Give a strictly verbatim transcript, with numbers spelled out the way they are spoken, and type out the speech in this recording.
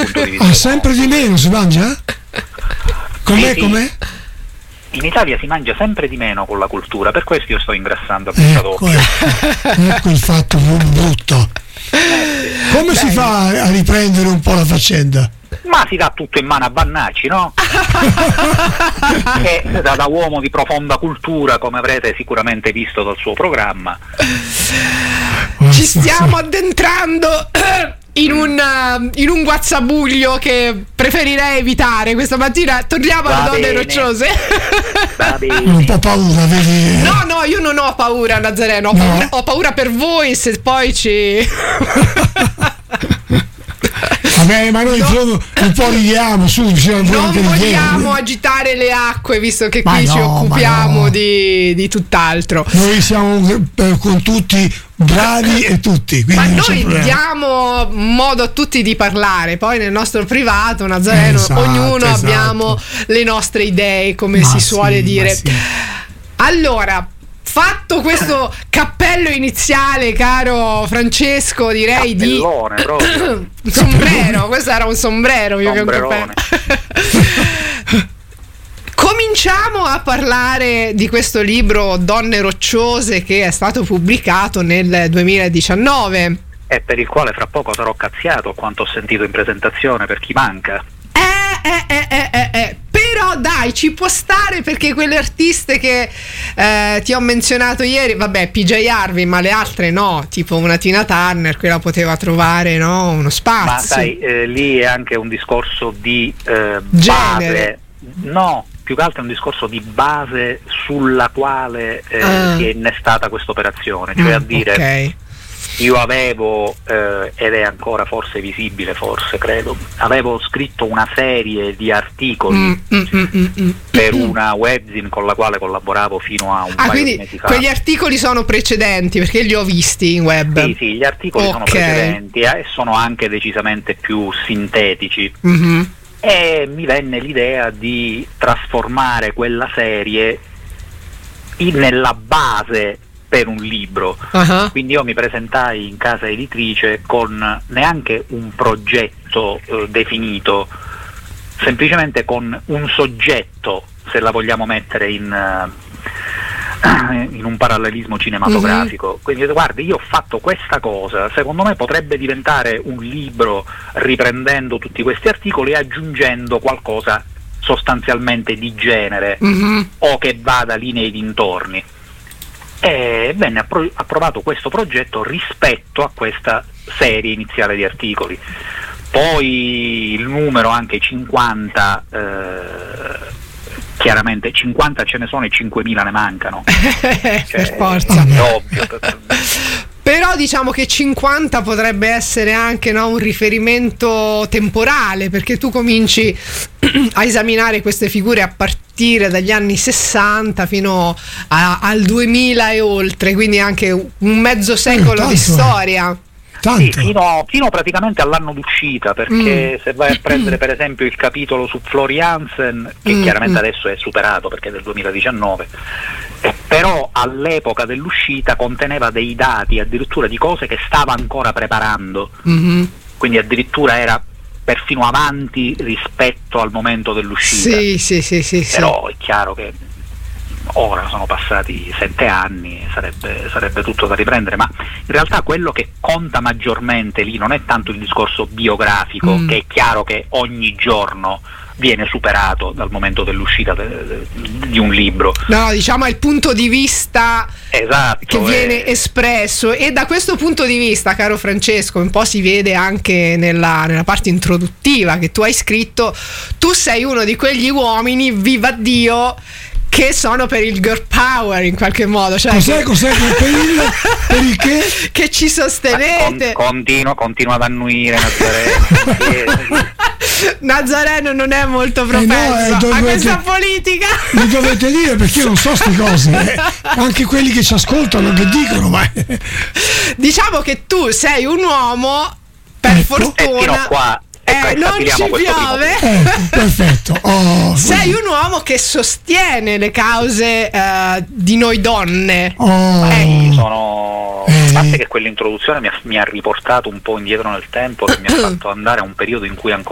punto di vista. Ah, sempre di meno si mangia? Com'è, sì, sì. com'è? In Italia si mangia sempre di meno con la cultura, per questo io sto ingrassando a punta Ecco, d'occhio. ecco il fatto brutto. Come si fa a riprendere un po' la faccenda? Ma si dà tutto in mano a Vannacci, no? Che da, da uomo di profonda cultura, come avrete sicuramente visto dal suo programma. Ci stiamo addentrando in un, uh, in un guazzabuglio che preferirei evitare questa mattina. Torniamo alle donne rocciose. Va bene. Un po' paura, vedi? No, no, io non ho paura, Nazareno, ho, No. paura, ho paura per voi se poi ci... Vabbè, ma noi no. un po' ridiamo, su, bisogna non anche vogliamo ridere. agitare le acque, visto che Ma qui no, ci occupiamo no. di, di tutt'altro. Noi siamo eh, con tutti bravi e tutti, quindi Ma non c'è noi problema. diamo modo a tutti di parlare, poi nel nostro privato, Nazareno, Esatto, ognuno esatto. abbiamo le nostre idee, come Ma si sì, suole ma dire. sì. Allora, fatto questo cappello iniziale, caro Francesco, direi di Cappellone, proprio. sombrero, questo era un sombrero più che un Sombrerone. cappello. Cominciamo a parlare di questo libro Donne rocciose che è stato pubblicato nel duemiladiciannove. E per il quale fra poco sarò cazziato, a quanto ho sentito in presentazione, per chi manca. Eh, eh, eh, eh, eh, eh. Però dai, ci può stare, perché quelle artiste che eh, ti ho menzionato ieri, vabbè, P J Harvey, ma le altre no, tipo una Tina Turner, quella poteva trovare, no, uno Ma spazio. sai, eh, lì è anche un discorso di eh, Genere. base. No, più che altro è un discorso di base sulla quale eh, Ah. si è innestata questa operazione, cioè Mm, a dire ok. io avevo, eh, ed è ancora forse visibile, forse credo, avevo scritto una serie di articoli Mm, mm, mm, mm, mm. per una webzine con la quale collaboravo fino a un Ah, paio di quindi mesi fa. quegli articoli sono precedenti, perché li ho visti in web. Sì, sì, gli articoli sono Ok. precedenti eh, e sono anche decisamente più sintetici. Mhm. E mi venne l'idea di trasformare quella serie in- nella base per un libro. Ah, Quindi io mi presentai in casa editrice con neanche un progetto eh, definito, semplicemente con un soggetto, se la vogliamo mettere in, eh, in un parallelismo cinematografico. Quindi guardi, io ho fatto questa cosa, secondo me potrebbe diventare un libro riprendendo tutti questi articoli e aggiungendo qualcosa sostanzialmente di genere mhm. o che vada lì nei dintorni. E venne appro- approvato questo progetto rispetto a questa serie iniziale di articoli. Poi il numero anche cinquanta, eh, chiaramente cinquanta ce ne sono e cinquemila ne mancano. Per Cioè, forza. è ovvio. Però diciamo che cinquanta potrebbe essere anche, no, un riferimento temporale, perché tu cominci a esaminare queste figure a partire dagli anni sessanta fino a- al duemila e oltre, quindi anche un mezzo secolo tanto, di eh. storia. Sì, Tanto. fino, fino praticamente all'anno d'uscita, perché se vai a prendere per esempio il capitolo su Flori Hansen, che Mm, chiaramente mm. adesso è superato perché è del duemiladiciannove, eh, però all'epoca dell'uscita conteneva dei dati addirittura di cose che stava ancora preparando, Mhm. quindi addirittura era perfino avanti rispetto al momento dell'uscita. Sì, sì, sì, sì, sì. Però è chiaro che ora sono passati sette anni, sarebbe, sarebbe tutto da riprendere, ma in realtà quello che conta maggiormente lì non è tanto il discorso biografico, Mm. che è chiaro che ogni giorno viene superato dal momento dell'uscita de- de- di un libro. No, diciamo è il punto di vista Esatto. che viene eh, espresso, e da questo punto di vista, caro Francesco, un po' si vede anche nella, nella parte introduttiva che tu hai scritto. Tu sei uno di quegli uomini, viva Dio, che sono per il girl power in qualche modo, cioè Cos'è, che, cos'è per il, per il che? che ci con- sostenete. continua, continua ad annuire Nazareno. Sì, Nazareno non è molto no, propenso eh, a dovete- questa politica. Mi dovete dire, perché io non so queste cose, eh. Anche quelli che ci ascoltano che dicono, ma Diciamo che tu sei un uomo, per Ecco. E fino fortuna, qua ecco, eh, non stabiliamo ci questo primo piove. ecco, perfetto. Oh, Sei un uomo che sostiene le cause eh, di noi donne. oh, Ecco, sono... Eh. A parte che quell'introduzione mi ha, mi ha riportato un po' indietro nel tempo, che mi ha fatto andare a un periodo in cui ancora